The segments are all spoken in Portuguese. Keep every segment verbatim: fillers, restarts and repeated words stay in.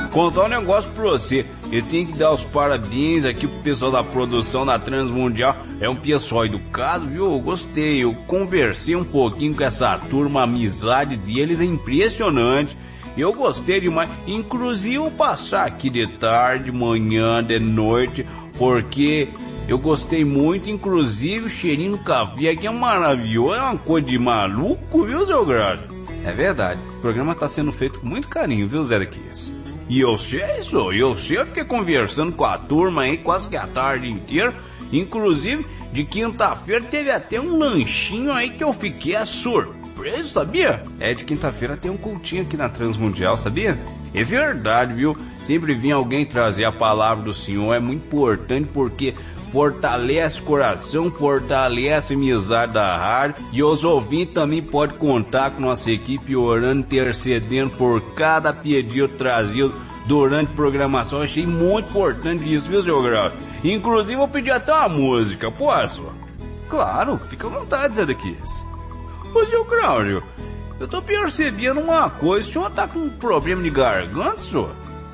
contar um negócio pra você. Eu tenho que dar os parabéns aqui pro pessoal da produção da Transmundial. É um pessoal educado, viu? Eu gostei. Eu conversei um pouquinho com essa turma, a amizade deles é impressionante. Eu gostei demais. Inclusive eu passar aqui de tarde, manhã, de noite, porque eu gostei muito. Inclusive o cheirinho do café aqui é maravilhoso. É uma coisa de maluco, viu, seu Grado? É verdade. O programa tá sendo feito com muito carinho, viu, Zé Daquis? E eu sei, só, eu sei, eu fiquei conversando com a turma aí quase que a tarde inteira. Inclusive, de quinta-feira teve até um lanchinho aí que eu fiquei surpreso, sabia? É, de quinta-feira tem um cultinho aqui na Transmundial, sabia? É verdade, viu? Sempre vinha alguém trazer a palavra do Senhor, é muito importante porque fortalece o coração, fortalece a amizade da rádio, e os ouvintes também podem contar com nossa equipe orando, intercedendo por cada pedido trazido durante a programação. Eu achei muito importante isso, viu, seu Grau? Inclusive eu pedi até uma música, posso? Claro, fica à vontade, Zé Daquis. Ô, seu Cláudio, eu tô percebendo uma coisa, o senhor tá com um problema de garganta, senhor?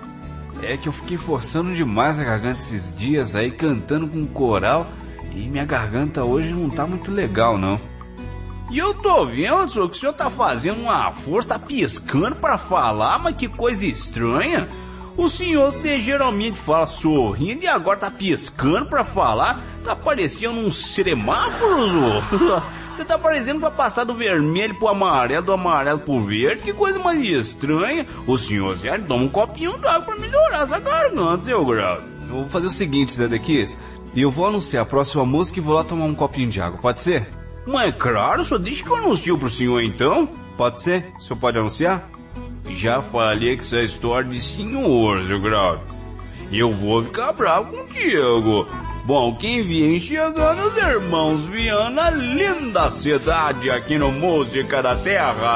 É que eu fiquei forçando demais a garganta esses dias aí, cantando com coral, e minha garganta hoje não tá muito legal, não. E eu tô vendo, senhor, que o senhor tá fazendo uma força, tá piscando pra falar, mas que coisa estranha. O senhor que geralmente fala sorrindo e agora tá piscando pra falar, tá parecendo um semáforo, senhor. Você tá parecendo pra passar do vermelho pro amarelo, do amarelo pro verde. Que coisa mais estranha. O senhor Zé, toma um copinho d'água pra melhorar essa garganta, seu Grau. Eu vou fazer o seguinte, Zé Daquis. Eu vou anunciar a próxima música e vou lá tomar um copinho de água, pode ser? Mas claro, só deixa que eu anuncio pro senhor então. Pode ser? O senhor pode anunciar? Já falei que essa história de senhor, seu Grau. Eu vou ficar bravo contigo. Bom, quem vem chegando, os irmãos Viana, linda cidade aqui no Música da Terra.